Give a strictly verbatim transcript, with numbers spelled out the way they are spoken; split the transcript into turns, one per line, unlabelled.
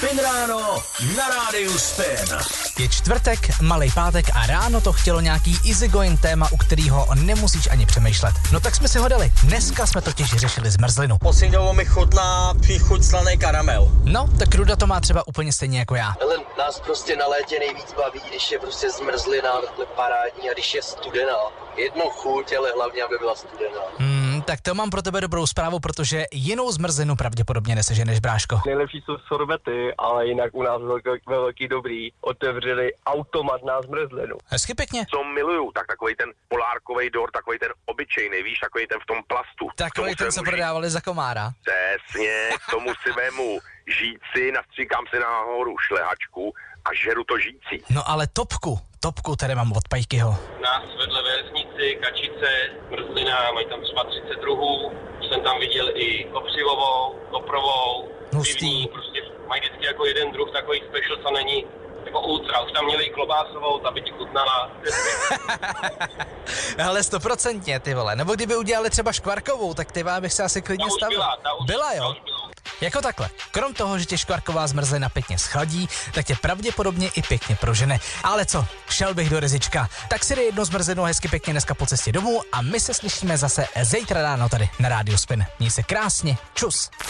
Spin ráno na rádiu Spin.
Je čtvrtek, malej pátek a ráno to chtělo nějaký easygoing téma, u kterého nemusíš ani přemýšlet. No tak jsme si ho dali. Dneska jsme totiž řešili zmrzlinu.
Poslední dobou mi chutná příchuť slaný karamel.
No, tak Ruda to má třeba úplně stejně jako já.
Ale nás prostě na létě nejvíc baví, když je prostě zmrzlina, takhle parádní a když je studená. Jednou chuť, ale hlavně, aby byla studená.
Hmm, tak to mám pro tebe dobrou zprávu, protože jinou zmrzlinu pravděpodobně neseženeš, bráško.
Nejlepší jsou sorbety, ale jinak u nás velký, velký dobrý otevřeli automat na zmrzlinu.
Hezky pěkně.
Co miluju, tak takový ten polárkový dort, takový ten obyčejný, víš, takový ten v tom plastu.
Takový ten, co prodávali za komára.
Přesně, k tomu si vemu žíci, nastříkám si nahoru šlehačku a žeru to žící.
No ale topku, topku tady mám od Pajkyho.
Nás vedle ve vesnici, kačice, mrzlina, mají tam třeba třicet druhů. Jsem tam viděl i kopřivovou, koprovou, pivní, prostě mají vždycky jako jeden druh takový special, co není jako ultra. Už tam měli i klobásovou, ta by ti chutnala.
Ale stoprocentně, ty vole. Nebo kdyby udělali třeba škvarkovou, tak ty bych se asi klidně stavil.
Byla, ta už,
byla, jo?
ta už byla.
Jako takhle. Krom toho, že tě škvarková zmrzlina pěkně schladí, tak tě pravděpodobně i pěkně prožene. Ale co, šel bych do rizička. Tak si dej jednu zmrzlinu hezky pěkně dneska po cestě domů a my se slyšíme zase zítra ráno tady na Rádiu Spin. Měj se krásně, čus.